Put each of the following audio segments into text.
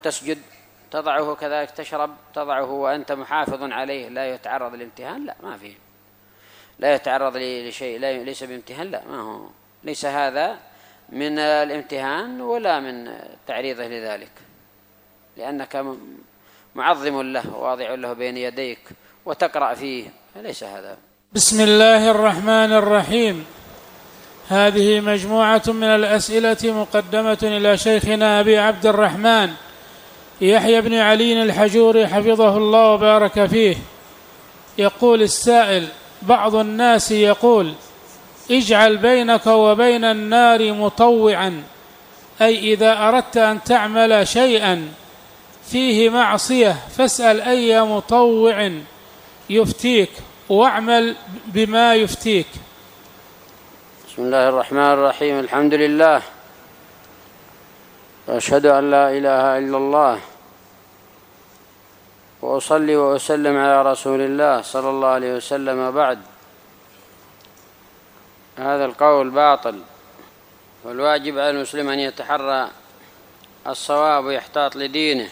تسجد تضعه كذلك، تشرب تضعه وأنت محافظ عليه، لا يتعرض للامتهان، لا ما فيه، لا يتعرض لشيء ليس بامتهان، لا ما هو، ليس هذا من الامتهان ولا من تعريضه لذلك، لأنك معظم له واضع له بين يديك وتقرأ فيه، ليس هذا. بسم الله الرحمن الرحيم. هذه مجموعة من الأسئلة مقدمة إلى شيخنا أبي عبد الرحمن يحيى بن علي الحجوري حفظه الله وبارك فيه. يقول السائل: بعض الناس يقول: اجعل بينك وبين النار مطوعا، أي إذا أردت أن تعمل شيئا فيه معصية فاسأل أي مطوع يفتيك واعمل بما يفتيك. بسم الله الرحمن الرحيم. الحمد لله وأشهد أن لا إله إلا الله وأصلي وأسلم على رسول الله صلى الله عليه وسلم. بعد، هذا القول باطل، والواجب على المسلم أن يتحرى الصواب ويحتاط لدينه،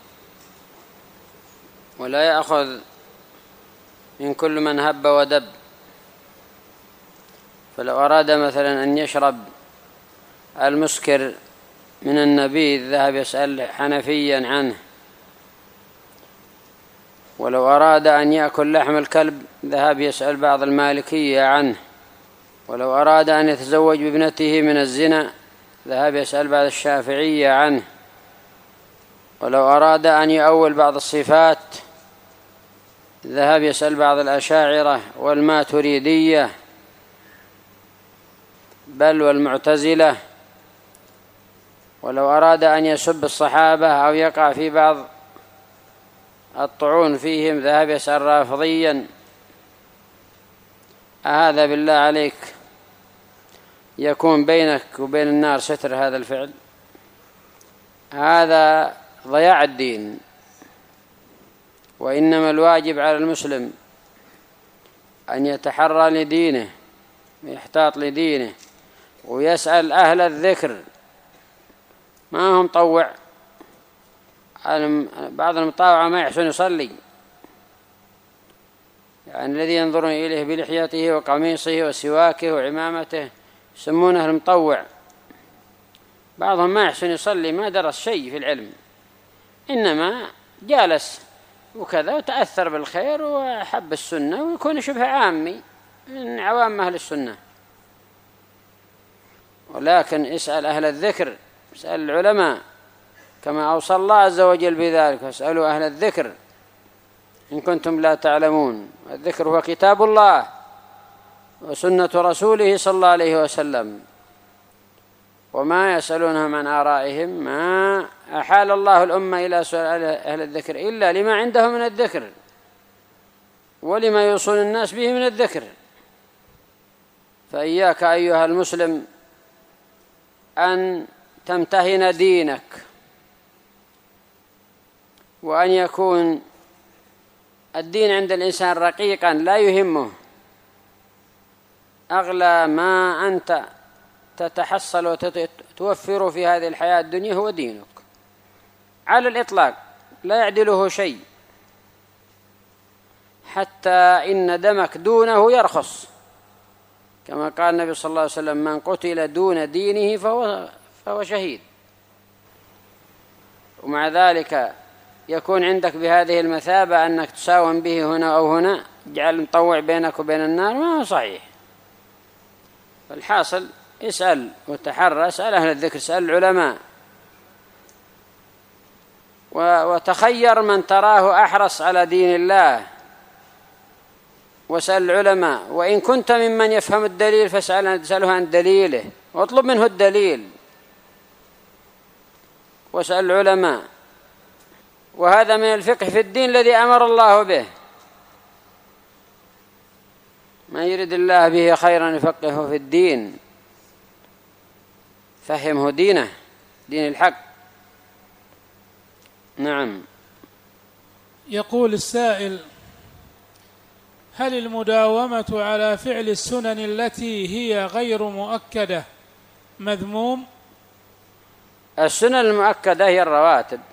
ولا يأخذ من كل من هب ودب. فلو أراد مثلا أن يشرب المسكر من النبيذ ذهب يسأل حنفيا عنه، ولو أراد أن يأكل لحم الكلب ذهب يسأل بعض المالكية عنه، ولو أراد أن يتزوج بابنته من الزنا ذهب يسأل بعض الشافعية عنه، ولو أراد أن يؤول بعض الصفات ذهب يسأل بعض الأشاعرة والماتريدية بل والمعتزلة، ولو أراد أن يسب الصحابة أو يقع في بعض الطعون فيهم ذهب يسأل رافضيا. هذا بالله عليك يكون بينك وبين النار ستر هذا الفعل؟ هذا ضياع الدين. وإنما الواجب على المسلم أن يتحرى لدينه ويحتاط لدينه ويسأل أهل الذكر، ما هم مطوع. بعض المطاوعة ما يحسن يصلي، يعني الذي ينظرون إليه بلحيته وقميصه وسواكه وعمامته يسمونه المطوع. بعضهم ما يحسن يصلي، ما درس شيء في العلم، إنما جالس وكذا وتأثر بالخير وحب السنة ويكون شبه عامي من عوام أهل السنة. ولكن اسأل أهل الذكر، اسأل العلماء، كما أوصى الله عز وجل بذلك: فاسألوا أهل الذكر إن كنتم لا تعلمون. الذكر هو كتاب الله وسنة رسوله صلى الله عليه وسلم، وما يسألونهم عن آرائهم. ما أحال الله الأمة إلى سؤال أهل الذكر إلا لما عندهم من الذكر ولما يوصون الناس به من الذكر. فإياك أيها المسلم أن تمتهن دينك، وأن يكون الدين عند الإنسان رقيقا لا يهمه. أغلى ما أنت تتحصل وتوفر في هذه الحياة الدنيا هو دينك على الإطلاق، لا يعدله شيء، حتى إن دمك دونه يرخص، كما قال النبي صلى الله عليه وسلم: من قتل دون دينه فهو شهيد. ومع ذلك يكون عندك بهذه المثابة أنك تساوم به هنا أو هنا، اجعل مطوع بينك وبين النار، ما هو صحيح. فالحاصل اسأل وتحرى، اسأل أهل الذكر، اسأل العلماء، وتخير من تراه أحرص على دين الله واسأل العلماء. وإن كنت ممن يفهم الدليل فاسأله عن دليله واطلب منه الدليل واسأل العلماء. وهذا من الفقه في الدين الذي أمر الله به: من يرد الله به خيرا يفقهه في الدين. فهمه دينه، دين الحق. نعم. يقول السائل: هل المداومة على فعل السنن التي هي غير مؤكدة مذموم؟ السنن المؤكدة هي الرواتب،